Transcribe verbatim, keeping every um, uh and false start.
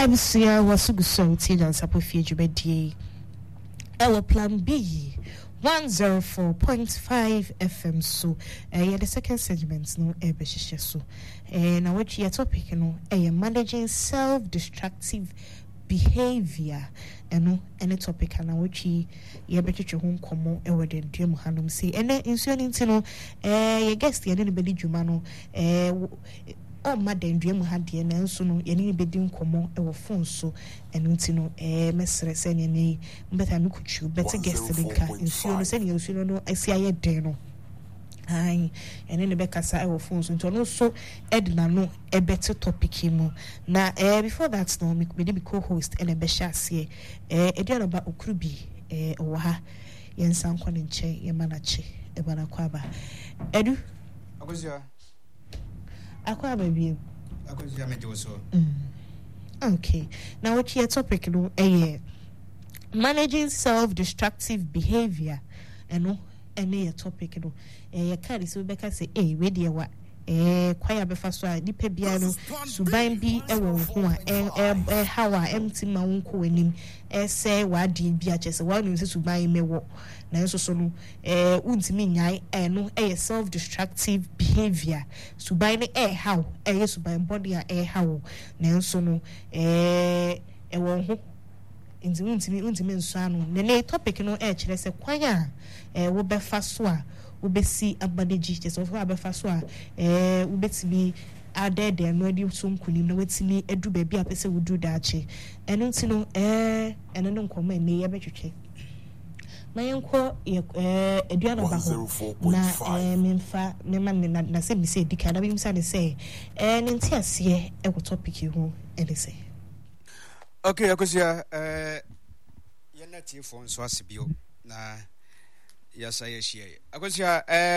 Abusia wasuguso ti dan sapofie djubedie. Ewo plan B one oh four point five F M so eh the second segment no e be hihye so. Eh na what your topic no eh managing self-destructive behavior eno any topic na what ye betwetwe ho nkomo e we den dua mu hanom say ene insuo ni ntino eh ye guest ye ne be di dwuma no eh o ma den dua mu ha de na nso no ye ne be di nkomo e wo phone so eno ntino eh mesre se ne ne mbeta no kuchu better guest de ka insuo no se ne insuo no asi aye den no ai ene ne be kasa e wo phone so nto no so edna no e better topic mu na eh before that no me be co-host ene be hyase eh ediano ba okrubi eh owa ha yensan kwa ne nche ye manache e bana kwa ba edu akozia akwa ba bi akozia me do so okay now what your topic no eh managing self-destructive behavior eno ene your topic no eh ya carry so be ka say eh we dey wa eh kwaya be fa so a nipa bia no suban bi e wo ho a eh hawa empty ma wonko anim eh say wa di bi a chese wa no se suban me wo na nso so no eh untimi nyai eh no eh self destructive behavior suban ne eh how eh suban body a eh how na nso no eh e wo ho inti untimi untimi nso anu ne ne topic no eh kire se kwaya eh wo be fa so a ubesi abadeji just of abefa so a eh ubetimi adede no adi so nkunim na wetimi edu ba bia pese wudu daache eno ntino eh eno no nkoma ene ye betwetwe na yenko eh eduana ba ho na eh memfa mema na na se mi se dika na bi mi sa ne se eh ne nti ase e ko topic ho ene se okay akosia eh yenati phone so asebio na yasa yeshie akosia eh